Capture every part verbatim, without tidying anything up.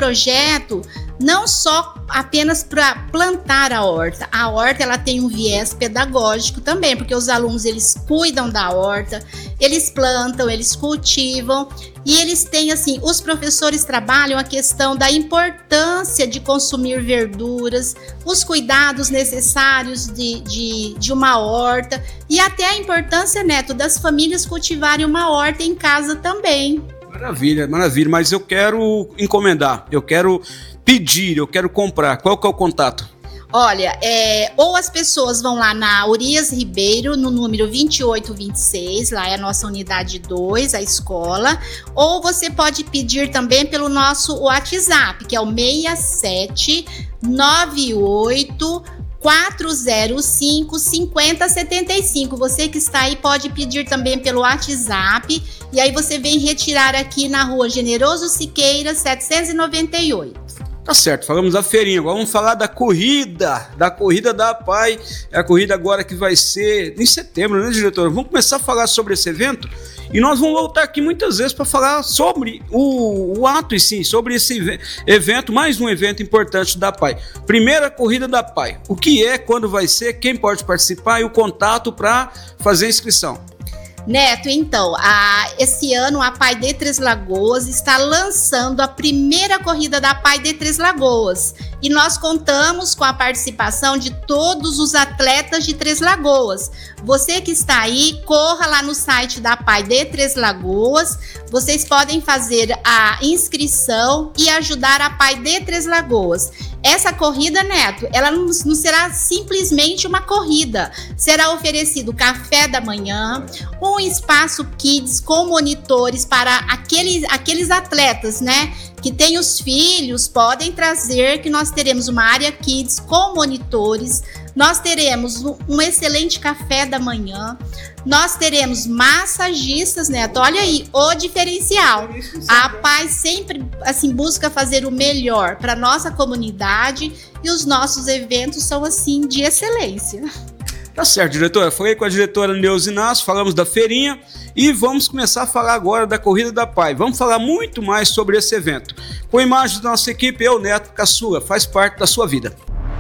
projeto não só apenas para plantar a horta. A horta, ela tem um viés pedagógico também, porque os alunos, eles cuidam da horta, eles plantam, eles cultivam, e eles têm, assim, os professores trabalham a questão da importância de consumir verduras, os cuidados necessários de, de, de uma horta, e até a importância, Neto, das famílias cultivarem uma horta em casa também. Maravilha, maravilha, mas eu quero encomendar, eu quero pedir, eu quero comprar. Qual que é o contato? Olha, é, ou as pessoas vão lá na Urias Ribeiro, no número vinte e oito vinte e seis, lá é a nossa unidade dois, a escola, ou você pode pedir também pelo nosso WhatsApp, que é o seis sete nove oito quatro zero cinco cinco zero sete cinco. Você que está aí pode pedir também pelo WhatsApp, e aí você vem retirar aqui na rua Generoso Siqueira, setecentos e noventa e oito. Tá certo, falamos da feirinha, agora vamos falar da corrida, da corrida da APAI, é a corrida agora que vai ser em setembro, né, diretora? Vamos começar a falar sobre esse evento e nós vamos voltar aqui muitas vezes para falar sobre o, o ato e sim, sobre esse evento, mais um evento importante da APAI. Primeira corrida da APAI, o que é, quando vai ser, quem pode participar e o contato para fazer a inscrição. Neto, então, a, esse ano a APAI de Três Lagoas está lançando a primeira corrida da APAI de Três Lagoas. E nós contamos com a participação de todos os atletas de Três Lagoas. Você que está aí, corra lá no site da APAI de Três Lagoas. Vocês podem fazer a inscrição e ajudar a APAI de Três Lagoas. Essa corrida, Neto, ela não, não será simplesmente uma corrida. Será oferecido café da manhã, um espaço kids com monitores para aqueles, aqueles atletas, né, que têm os filhos, podem trazer, que nós teremos uma área kids com monitores. Nós teremos um excelente café da manhã, nós teremos massagistas, Neto, olha aí, o diferencial. A APAI sempre, assim, busca fazer o melhor para a nossa comunidade e os nossos eventos são, assim, de excelência. Tá certo, diretora, falei com a diretora Neuza Inácio, falamos da feirinha e vamos começar a falar agora da corrida da APAI. Vamos falar muito mais sobre esse evento. Com imagens da nossa equipe, eu, Neto Caçula, faz parte da sua vida.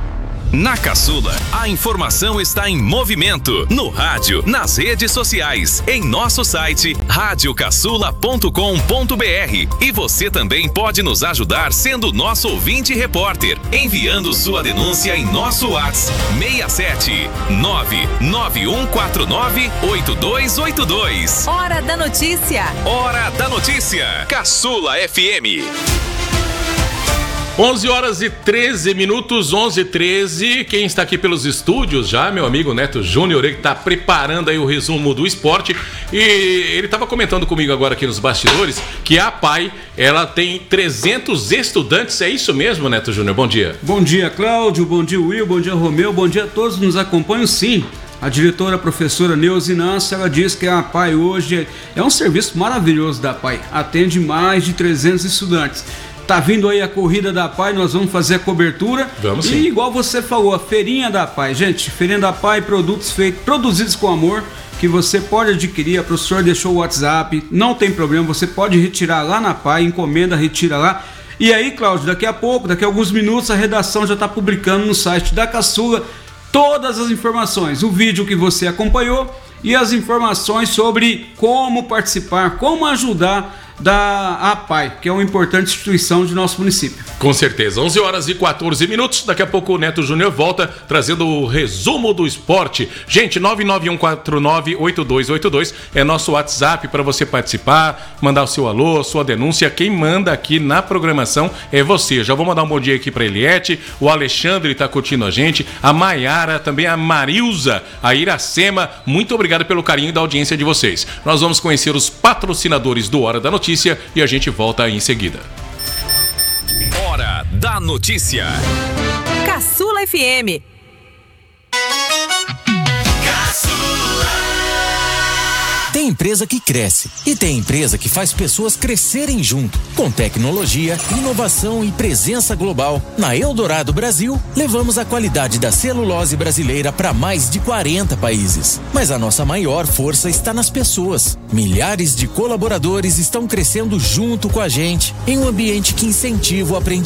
Na Caçula, a informação está em movimento, no rádio, nas redes sociais, em nosso site rádio caçula ponto com ponto b r. E você também pode nos ajudar sendo nosso ouvinte repórter, enviando sua denúncia em nosso WhatsApp seis sete nove nove um quatro nove oito dois oito dois. Hora da notícia. Hora da notícia. Caçula F M. onze horas e treze minutos, onze e treze. Quem está aqui pelos estúdios já, meu amigo Neto Júnior, ele está preparando aí o resumo do esporte. E ele estava comentando comigo agora aqui nos bastidores que a APAI, ela tem trezentos estudantes. É isso mesmo, Neto Júnior? Bom dia. Bom dia, Cláudio. Bom dia, Will. Bom dia, Romeu. Bom dia a todos que nos acompanham, sim. A diretora, a professora Neuza Inácio, ela diz que a APAI hoje é um serviço maravilhoso da APAI. Atende mais de trezentos estudantes. Tá vindo aí a corrida da APAI, nós vamos fazer a cobertura. Vamos sim. E igual você falou, a feirinha da APAI. Gente, feirinha da APAI, produtos feitos, produzidos com amor, que você pode adquirir. A professora deixou o WhatsApp, não tem problema, você pode retirar lá na APAI, encomenda, retira lá. E aí, Cláudio, daqui a pouco, daqui a alguns minutos, a redação já está publicando no site da Caçula todas as informações, o vídeo que você acompanhou e as informações sobre como participar, como ajudar da APAI, que é uma importante instituição de nosso município. Com certeza, onze horas e quatorze minutos, daqui a pouco o Neto Júnior volta trazendo o resumo do esporte. Gente, nove nove um quatro nove oito dois oito dois é nosso WhatsApp para você participar, mandar o seu alô, sua denúncia. Quem manda aqui na programação é você. Já vou mandar um bom dia aqui para Eliette, o Alexandre está curtindo a gente, a Maiara, também a Marilza, a Iracema, muito obrigado pelo carinho da audiência de vocês. Nós vamos conhecer os patrocinadores do Hora da Notícia e a gente volta aí em seguida. Hora da Notícia. Caçula F M. Tem empresa que cresce e tem empresa que faz pessoas crescerem junto. Com tecnologia, inovação e presença global, na Eldorado Brasil, levamos a qualidade da celulose brasileira para mais de quarenta países. Mas a nossa maior força está nas pessoas. Milhares de colaboradores estão crescendo junto com a gente, em um ambiente que incentiva o aprendizado